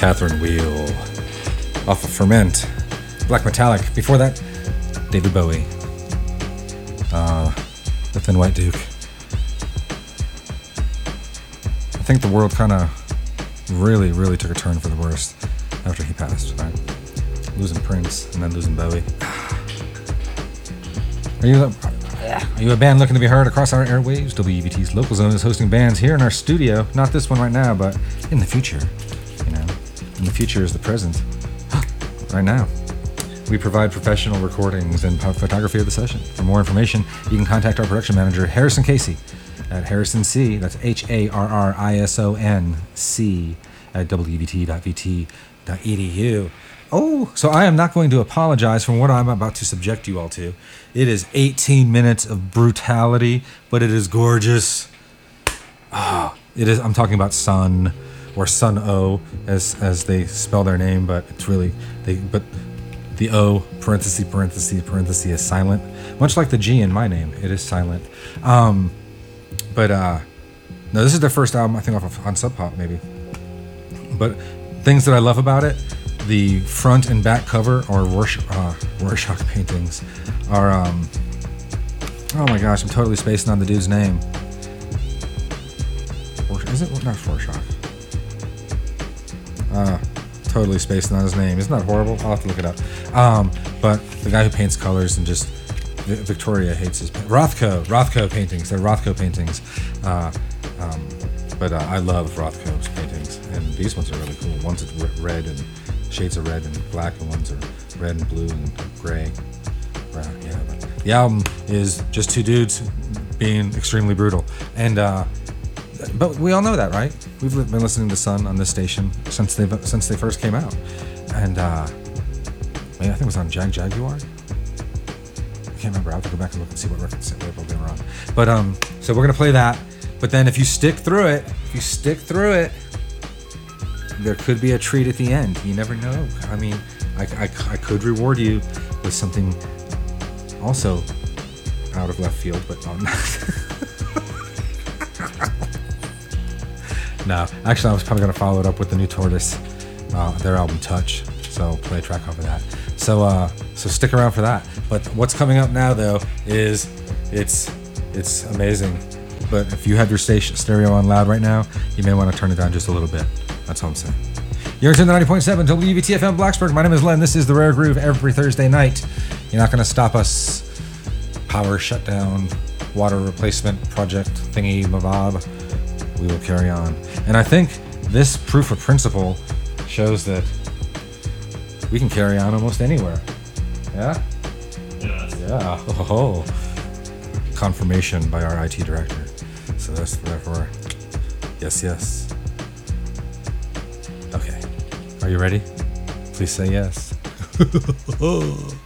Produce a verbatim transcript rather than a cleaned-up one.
Catherine Wheel off of Ferment, Black Metallic. Before that, David Bowie, uh, The Thin White Duke. I think the world kind of really, really took a turn for the worst after he passed, right? Losing Prince and then losing Bowie. Are you, are you a band looking to be heard across our airwaves? W E B T's Local Zone is hosting bands here in our studio. Not this one right now, but in the future. You know, in the future is the present. Right now. We provide professional recordings and photography of the session. For more information, you can contact our production manager, Harrison Casey, at Harrison C, that's H A R R I S O N C, at W E B T dot V T dot E D U. Oh, so I am not going to apologize for what I'm about to subject you all to. It is eighteen minutes of brutality, but it is gorgeous. Oh, it is. I'm talking about Sun, or Sun O, as as they spell their name, but it's really they. But the O parenthesis parenthesis parenthesis is silent, much like the G in my name. It is silent. Um, but uh, no, this is their first album, I think, off of, on Sub Pop maybe. But things that I love about it. The front and back cover or Rorschach, uh, Rorschach paintings are, um, oh my gosh, I'm totally spacing on the dude's name. Is it? Not Rorschach. Uh, totally spacing on his name. Isn't that horrible? I'll have to look it up. Um, but the guy who paints colors and just, Victoria hates his, Rothko, Rothko paintings. They're Rothko paintings. Uh, um, but uh, I love Rothko's paintings. And these ones are really cool. One's red and shades of red and black, and ones are red and blue and gray. Brown, yeah, but the album is just two dudes being extremely brutal, and uh, but we all know that, right? We've been listening to Sun on this station since they since they first came out, and uh, I think it was on Jag Jaguar. I can't remember. I'll have to go back and look and see what record label they were on. But um, so we're gonna play that. But then if you stick through it, if you stick through it. There could be a treat at the end. You never know. I mean, I, I, I could reward you with something also out of left field, but no. No, actually, I was probably going to follow it up with the new Tortoise, uh, their album Touch. So I'll play a track off of that. So uh, so stick around for that. But what's coming up now, though, is it's it's amazing. But if you have your station stereo on loud right now, you may want to turn it down just a little bit. That's all I'm saying. You're tuned to ninety point seven W E B T F M Blacksburg. My name is Len. This is The Rare Groove every Thursday night. You're not going to stop us. Power shutdown, water replacement project thingy mabob. We will carry on. And I think this proof of principle shows that we can carry on almost anywhere. Yeah? Yes. Yeah. Oh, confirmation by our I T director. So that's therefore, yes, yes. Okay. Are you ready? Please say yes.